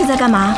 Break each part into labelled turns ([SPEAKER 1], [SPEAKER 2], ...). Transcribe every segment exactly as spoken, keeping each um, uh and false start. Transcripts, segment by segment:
[SPEAKER 1] 在干嘛？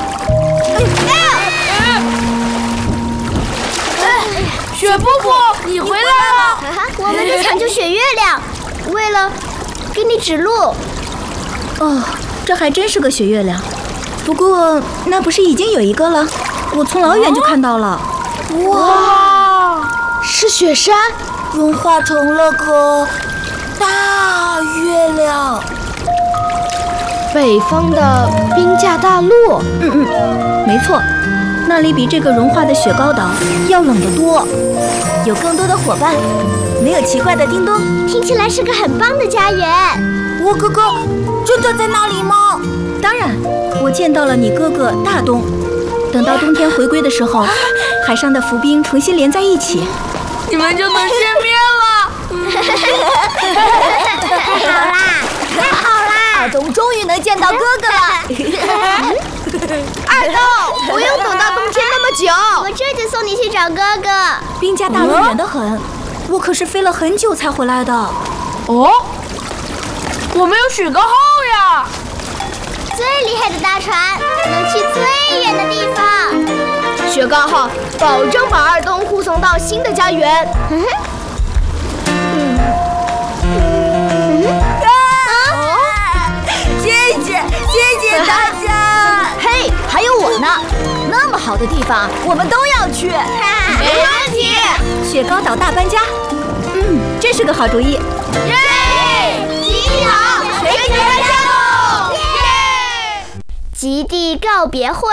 [SPEAKER 2] 雪布布，你回来了！
[SPEAKER 3] 我们在抢救雪月亮，为了给你指路。
[SPEAKER 1] 哦，这还真是个雪月亮。不过那不是已经有一个了？我从老远就看到了。
[SPEAKER 2] 哇，是雪山
[SPEAKER 1] 融化成了个大月亮。
[SPEAKER 2] 北方的冰架大陆。
[SPEAKER 1] 嗯嗯，没错，那里比这个融化的雪糕岛要冷得多，有更多的伙伴，没有奇怪的叮咚，
[SPEAKER 3] 听起来是个很棒的家园。
[SPEAKER 1] 我哥哥真的在那里吗？当然，我见到了你哥哥大东。等到冬天回归的时候，海上的浮冰重新连在一起，
[SPEAKER 2] 你们就能见面了。
[SPEAKER 3] 太好啦，太好啦！
[SPEAKER 1] 二东终于能见到哥哥了。
[SPEAKER 2] 二东，不用等到冬天那么久，
[SPEAKER 3] 我这就送你去找哥哥。
[SPEAKER 1] 冰架大陆远得很，我可是飞了很久才回来的。
[SPEAKER 2] 哦，我们有雪糕号呀！
[SPEAKER 3] 最厉害的大船，能去最远的地方。
[SPEAKER 2] 雪糕号保证把二东护送到新的家园。
[SPEAKER 3] 嗯嗯嗯
[SPEAKER 1] 啊！谢谢谢谢大家。
[SPEAKER 2] 嘿，还有我呢！那么好的地方，我们都要去。没问题。
[SPEAKER 1] 雪糕岛大搬家，嗯，这是个好主意。
[SPEAKER 2] 耶！集体好，谁给大家喽？耶！
[SPEAKER 3] 极地告别会。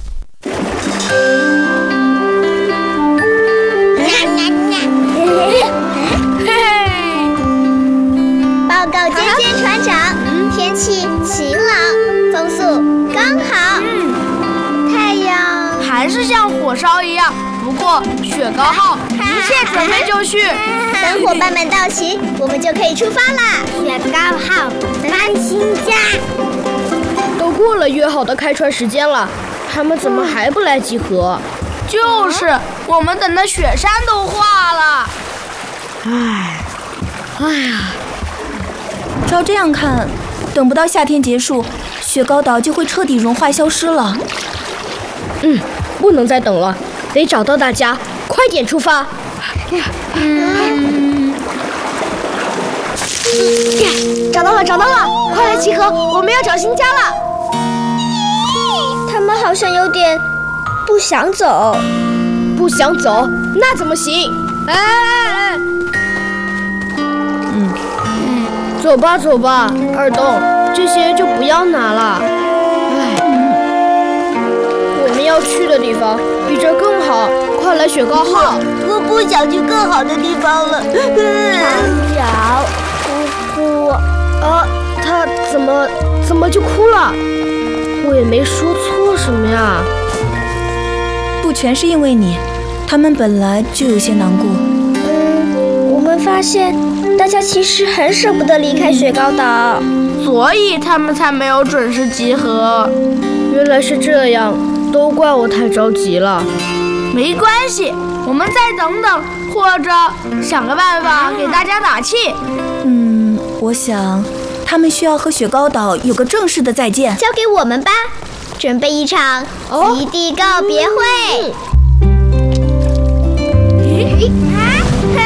[SPEAKER 3] 报告尖尖船长，天气晴朗，风速刚好，太阳
[SPEAKER 2] 还是像火烧一样。不过雪糕号一切准备就绪，
[SPEAKER 3] 等伙伴们到齐，我们就可以出发啦！雪糕号搬新家。
[SPEAKER 2] 都过了约好的开船时间了，他们怎么还不来集合？就是，我们等的雪山都化了。唉，哎呀，
[SPEAKER 1] 照这样看，等不到夏天结束，雪糕岛就会彻底融化消失了。
[SPEAKER 2] 嗯，不能再等了，得找到大家，快点出发。嗯，找到了，找到了，快来集合，我们要找新家了。
[SPEAKER 3] 他们好像有点不想走。
[SPEAKER 2] 不想走，那怎么行？哎哎哎！
[SPEAKER 1] 嗯
[SPEAKER 2] 嗯，走吧走吧，二东，这些就不要拿了。哎，我们要去的地方比这更好，快来雪糕号！
[SPEAKER 1] 我不想去更好的地方了。
[SPEAKER 3] 长姑姑，
[SPEAKER 2] 啊，他怎么怎么就哭了？我也没说错什么呀。
[SPEAKER 1] 不全是因为你，他们本来就有些难过。
[SPEAKER 3] 嗯，我们发现大家其实很舍不得离开雪糕岛，
[SPEAKER 2] 所以他们才没有准时集合。原来是这样，都怪我太着急了。没关系，我们再等等，或者想个办法给大家打气。
[SPEAKER 1] 嗯，我想他们需要和雪糕岛有个正式的再见。
[SPEAKER 3] 交给我们吧，准备一场极地告别会。
[SPEAKER 2] 哦